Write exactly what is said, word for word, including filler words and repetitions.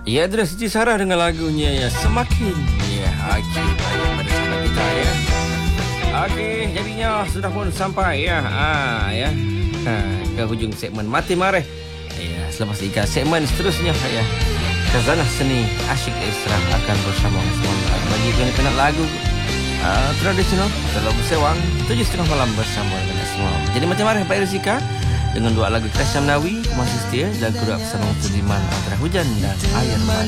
Ya, adalah Siti Sarah dengan lagunya ya Semakin. Ya, okey, baik pada sahabat kita ya. Okey, jadinya sudah pun sampai ya. Ah ya. Ha, ke hujung segmen Mati Mareh. Ya, selepas tiga segmen seterusnya ya. Khazanah Seni Asyik Isra akan bersama semua bagi penat lagu uh, tradisional dalam bersewang tujuh setengah malam bersama dengan semua. Jadi Mati Mareh Pak Irzika dengan dua lagu Kasyam Nawi masih setia dan kedua bersama Sudirman antara hujan dan air mata.